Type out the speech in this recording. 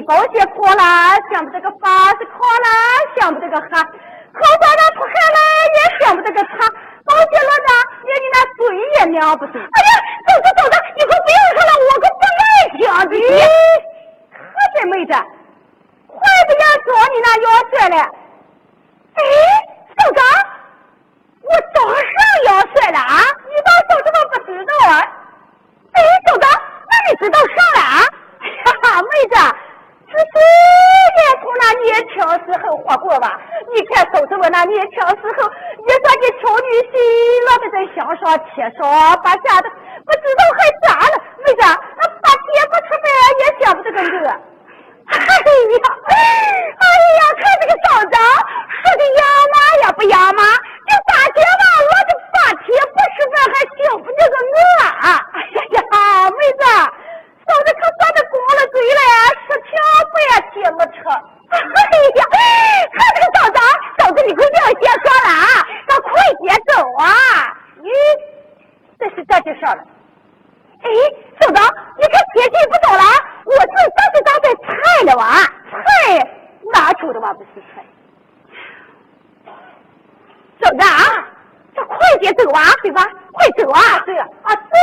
包些破了，想不这个发是烤了，想不这个哈，烤到那出海了，也想不这个茶，包些了呢，连你那嘴也凉不住。哎呀，走着走着，以后不要说了，我可不爱听这些。可真妹子，快不要做你那腰摔了。哎，首长，我早上腰摔了啊！你倒手怎么不知道啊？哎，首长，那你知道上了啊？哈哈，妹子，只是也从那年轻时候活过吧？你看，守着我那年轻时候，也算个丑女婿，老的在墙上贴上，把吓得不知道还咋了。妹子，那半天不出门也想不这个我。哎呀，看这个嫂子说的养妈呀不养妈，这大姐嘛，我这半天不吃饭还想不这个我啊！哎呀，妹子，嫂子可算是光了嘴了，说听不也听不成。哎呀，看这个嫂子你可不要先说了啊，咱快点走啊！咦，这是这就上了。哎，嫂子，你看天气不早了，我这当在菜了哇，菜哪出的哇不是菜？嫂子啊，这快点走啊，对吧？快走啊！对了啊，对